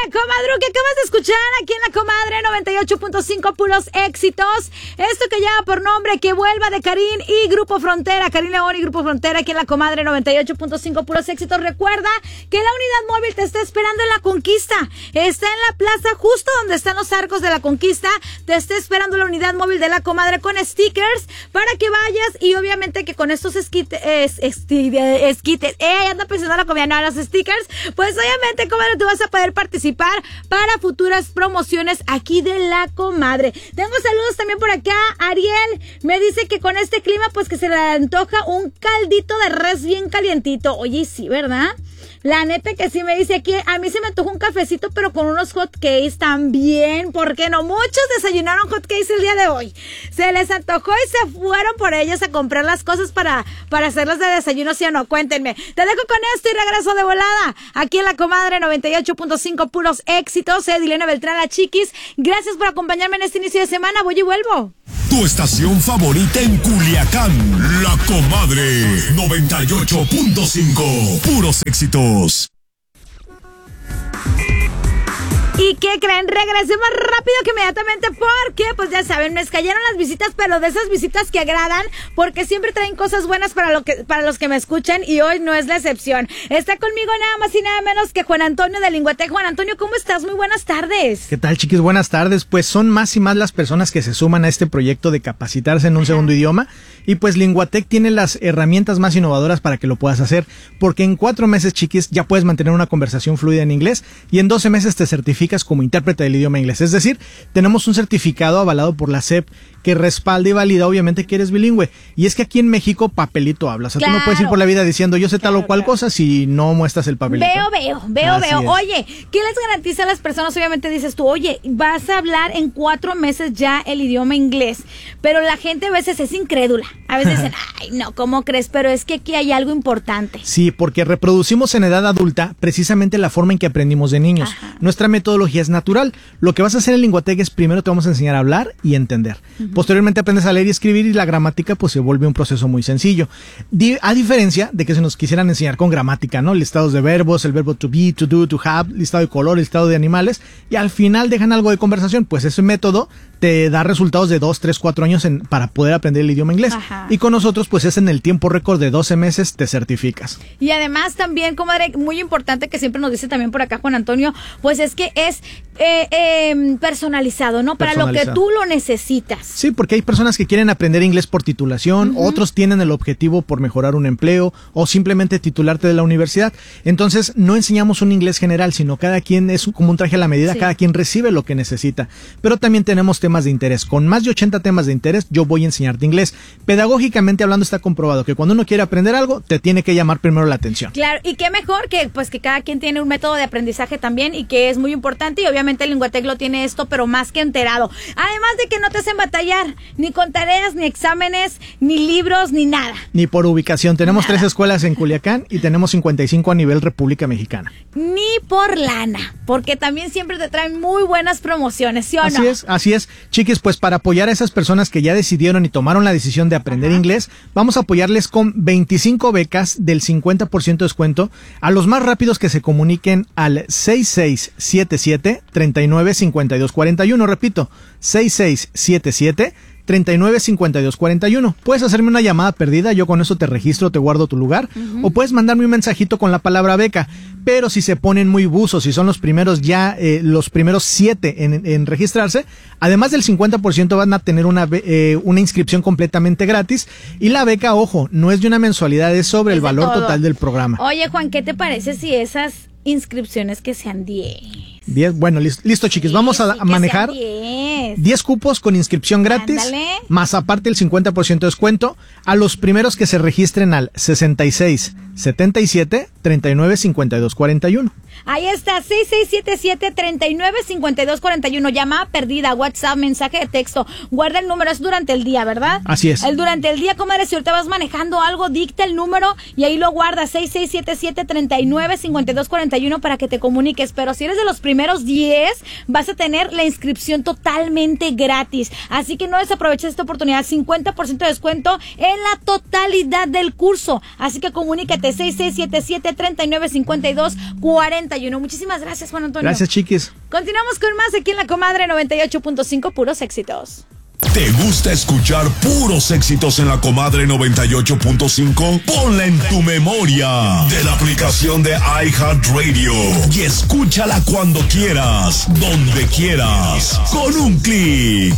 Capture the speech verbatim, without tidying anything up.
comadru, que acabas de escuchar aquí en la Comadre noventa y ocho punto cinco, puros éxitos. Esto que lleva por nombre Que Vuelva, de Karin y Grupo Frontera. Karin León y Grupo Frontera aquí en la Comadre noventa y ocho punto cinco, puros éxitos. Recuerda que la unidad móvil te está esperando en la Conquista. Está en la plaza justo donde están los arcos de la Conquista. Te está esperando la unidad móvil de la Comadre con stickers para que vayas, y obviamente que con estos esquites, es, esquites, esquites, eh, anda pensando la comida, no, los stickers, pues obviamente, comadre, tú vas a poder participar para futuras promociones aquí de la Comadre. Tengo saludos también por acá. Ariel me dice que con este clima, pues que se le antoja un caldito de res bien calientito. Oye, sí, ¿verdad? La neta que sí, me dice aquí, a mí se me antoja un cafecito, pero con unos hot cakes también, ¿por qué no? Muchos desayunaron hot cakes el día de hoy. Se les antojó y se fueron por ellos a comprar las cosas para, para hacerlas de desayuno, ¿sí o no? Cuéntenme. Te dejo con esto y regreso de volada aquí en la Comadre noventa y ocho punto cinco, puros éxitos. Soy Edilena Beltrán, la Chiquis. Gracias por acompañarme en este inicio de semana. Voy y vuelvo. Tu estación favorita en Culiacán, la Comadre noventa y ocho punto cinco, puros éxitos. ¿Y qué creen? Regresé más rápido que inmediatamente porque, pues ya saben, me cayeron las visitas, pero de esas visitas que agradan, porque siempre traen cosas buenas para lo que para los que me escuchan, y hoy no es la excepción. Está conmigo nada más y nada menos que Juan Antonio de Linguatec. Juan Antonio, ¿cómo estás? Muy buenas tardes. ¿Qué tal, chiquis? Buenas tardes. Pues son más y más las personas que se suman a este proyecto de capacitarse en un Ajá. segundo idioma, y pues Linguatec tiene las herramientas más innovadoras para que lo puedas hacer, porque en cuatro meses, chiquis, ya puedes mantener una conversación fluida en inglés, y en doce meses te certificas como intérprete del idioma inglés. Es decir, tenemos un certificado avalado por la S E P que respalda y valida obviamente que eres bilingüe. Y es que aquí en México papelito habla. O sea, claro. Tú no puedes ir por la vida diciendo yo sé claro, tal o cual claro. cosa si no muestras el papelito. Veo, veo, veo, Así veo. Es. Oye, ¿qué les garantiza a las personas? Obviamente dices tú, oye, vas a hablar en cuatro meses ya el idioma inglés. Pero la gente a veces es incrédula. A veces dicen, ay, no, ¿cómo crees? Pero es que aquí hay algo importante. Sí, porque reproducimos en edad adulta precisamente la forma en que aprendimos de niños. Ajá. Nuestra metodología es natural. Lo que vas a hacer en Linguatec es primero te vamos a enseñar a hablar y entender. Uh-huh. Posteriormente aprendes a leer y escribir, y la gramática pues se vuelve un proceso muy sencillo. Di- a diferencia de que se nos quisieran enseñar con gramática, ¿no? Listados de verbos, el verbo to be, to do, to have, listado de color, listado de animales, y al final dejan algo de conversación. Pues ese método te da resultados de dos, tres, cuatro años en, para poder aprender el idioma inglés. Ajá. Y con nosotros pues es en el tiempo récord de doce meses te certificas. Y además también, comadre, muy importante que siempre nos dice también por acá Juan Antonio, pues es que es eh, eh, personalizado, ¿no? Para lo que tú lo necesitas. Sí, porque hay personas que quieren aprender inglés por titulación, uh-huh. otros tienen el objetivo por mejorar un empleo o simplemente titularte de la universidad. Entonces no enseñamos un inglés general, sino cada quien es como un traje a la medida, sí. cada quien recibe lo que necesita. Pero también tenemos temas de interés. Con más de ochenta temas de interés, yo voy a enseñarte inglés. Pedagógicamente hablando, está comprobado que cuando uno quiere aprender algo, te tiene que llamar primero la atención. Claro, y qué mejor que pues que cada quien tiene un método de aprendizaje también, y que es muy importante, y obviamente el Linguatec lo tiene esto, pero más que enterado. Además de que no te hacen batallar, ni con tareas, ni exámenes, ni libros, ni nada. Ni por ubicación. Tenemos nada. Tres escuelas en Culiacán y tenemos cincuenta y cinco a nivel República Mexicana. Ni por lana, porque también siempre te traen muy buenas promociones, ¿sí o así no? Así es, así es. Chiquis, pues para apoyar a esas personas que ya decidieron y tomaron la decisión de aprender Ajá. inglés, vamos a apoyarles con veinticinco becas del cincuenta por ciento de descuento a los más rápidos que se comuniquen al seis seis siete siete, tres nueve cinco dos cuatro uno. Repito, seis seis siete siete, tres nueve cinco dos cuatro uno. Puedes hacerme una llamada perdida, yo con eso te registro, te guardo tu lugar, uh-huh. o puedes mandarme un mensajito con la palabra beca. Pero si se ponen muy buzos, si son los primeros ya, eh, los primeros siete en, en registrarse, además del cincuenta por ciento van a tener una, eh, una inscripción completamente gratis, y la beca, ojo, no es de una mensualidad, es sobre es el valor todo. Total del programa. Oye, Juan, ¿qué te parece si esas inscripciones que sean diez? diez, bueno, listo, listo chiquis, sí, vamos a, sí, a manejar diez cupos con inscripción gratis, Ándale. Más aparte el cincuenta por ciento de descuento a los primeros que se registren al sesenta y seis, setenta y siete, treinta y nueve, cincuenta y dos, cuarenta y uno. Ahí está, seis seis siete siete, treinta y nueve, cincuenta y dos, cuarenta y uno. Llamada perdida, WhatsApp, mensaje de texto. Guarda el número, es durante el día, ¿verdad? Así es. El durante el día, comadre, si ahorita vas manejando algo, dicta el número y ahí lo guarda, seis seis siete siete, treinta y nueve, cincuenta y dos, cuarenta y uno, para que te comuniques. Pero si eres de los primeros diez, vas a tener la inscripción totalmente gratis. Así que no desaproveches esta oportunidad, cincuenta por ciento de descuento en la totalidad del curso. Así que comunícate siete, seis seis siete siete, tres nueve cinco dos cuatro uno. Muchísimas gracias, Juan Antonio. Gracias, chiquis. Continuamos con más aquí en La Comadre noventa y ocho punto cinco, puros éxitos. ¿Te gusta escuchar puros éxitos en La Comadre noventa y ocho punto cinco? Ponla en tu memoria de la aplicación de iHeartRadio y escúchala cuando quieras, donde quieras, con un clic.